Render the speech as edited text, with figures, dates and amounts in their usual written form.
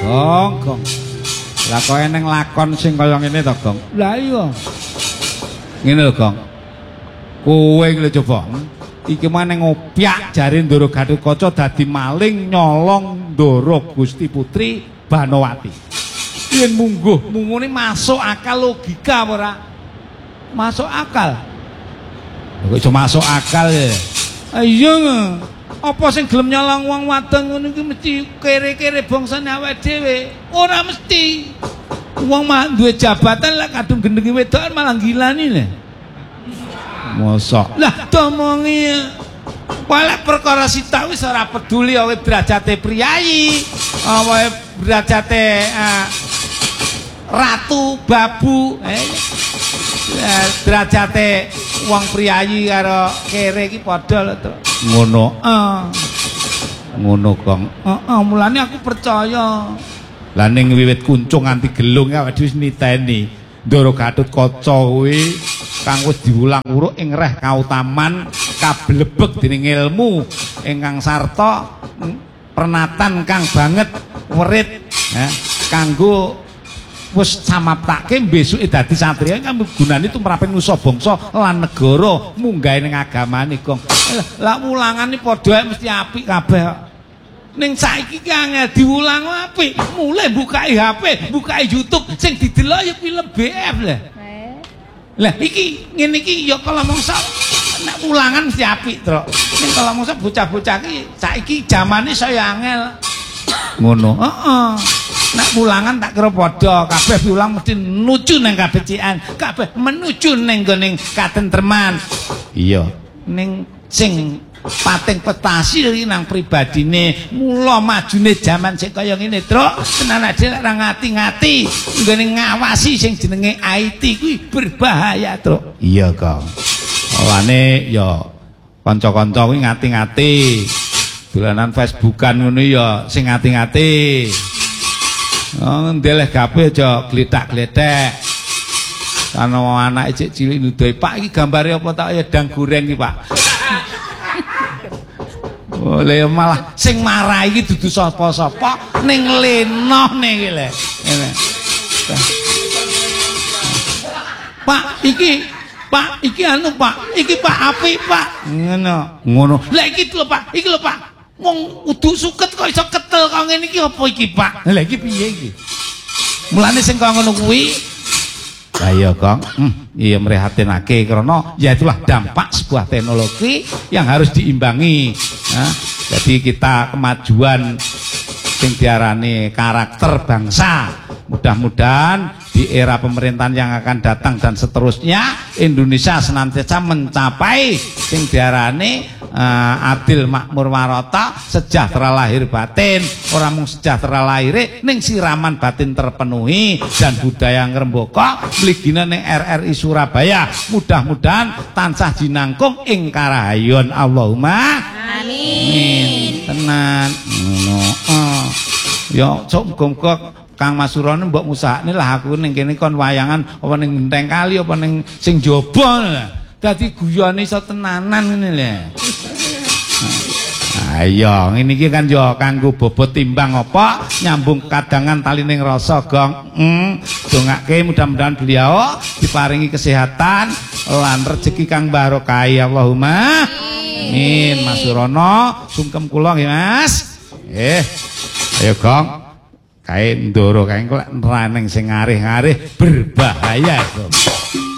Gong. Lah kok eneng lakon sing kaya ngene to, Gong? Lah iya. Ngene lho, Gong. Kowe iki lho coba. Iki meneh ngopyak jare Ndoro Gatotkaca dadi maling nyolong Ndoro Gusti Putri Banowati. Yen mungguh mungune masuk akal logika ora? Masuk akal. Kok iso masuk akal ya? Iya. Apa sing gelem nyolong wong wadon ngono iki mesti kere-kere bangsane awake dhewe. Ora mesti. Wong mah duwe jabatan lek kadung gendenge wedokan malah gilani lho. Mosok. Lah domongi walek perkara sitak wis ora peduli wae derajate priyayi, wae derajate ratu babu, derajate wong priyayi karo kere iki padha lho, Tru. Ngono. Ngono, Gong. Mulane aku percaya. Lah ning wiwit kuncung nganti gelung awake dhewe niteni Ndoro Gatotkaca kuwi kang wis diulang-uruk ing reh kautaman kablebek dening ilmu ingkang sarta pernatan kang banget werit kanggo wis samaptake besuke dadi satriya kan gunane tumrape nusa bangsa lan negara munggahe ning agamane, Gong. Lah ulangane padha mesti apik kabeh. Ning saiki ki angel diulang apik. Mulai bukai HP, bukai YouTube sing didelok ya film BF lah. Lah iki ngene iki ya kala mangsa nek ulangan mesti apik, Tru. Ning kala mangsa bocah-bocah ki saiki zamane saya angel. Ngono. Heeh. Nek ulangan tak kira padha, kabeh diulang mesti nuju nang kabecikan, kabeh menuju ning gone katentreman. Iya. Ning sing pating prestasi nang pribadine mula majune jaman sing kaya ngene, Truk. Tenan aja nek ora ngati-ngati nggone ngawasi sing jenenge IT kuwi berbahaya, Truk. Iya, Kang. Olane ya kanca-kanca kuwi ngati-ngati. Dolanan Facebookan ngono ya sing ngati-ngati. Ndeleh gape aja gletak-gletek. Ana anake cek cilik nuduhi, "Pak iki gambare apa tak ya dang goreng iki, Pak?" Oleh malah sing marah iki dudu sapa-sapa ning lenoh iki lho. Ngene. Pak, iki anu, Pak. Iki Pak apik, Pak. Ngono. Lah iki lho, Pak. Iki lho, Pak. Wong udu suket kok iso ketel kok ngene iki apa iki, Pak? Lah iki piye iki? Mulane sing kok ngono kuwi lah iya, Kang. Iya mrihatinake karena ya itulah dampak sebuah teknologi yang harus diimbangi. Jadi kita kemajuan sing diarani karakter bangsa. Mudah-mudahan di era pemerintahan yang akan datang dan seterusnya Indonesia senantiasa mencapai sing diarani adil makmur warata, sejahtera lahir batin. Orang mung sejahtera lahir ning siraman batin terpenuhi dan budaya ngrembaka mligine ning RRI Surabaya. Mudah-mudahan tansah jinangkung ing karahayon. Allahumma amin. Tenan ngono. Ya sok muga-muga Kang Masurane mbok ngusahane lah aku ning kene kon wayangan apa ning Genteng Kali apa ning sing jaba. Dadi guyone iso tenanan ngene lho. Ayo, ngene iki kan yo kanggo bobot timbang apa nyambung kadangan talining rasa, Gong. Dongake mudah-mudahan beliau diparingi kesehatan lan rezeki kang barokah. Allahumma amin. Mas Surono sungkem kula nggih, Mas. Ayo, Gong. Kae Ndoro kae kok raneng sing ngarih-ngarih berbahaya, Gong.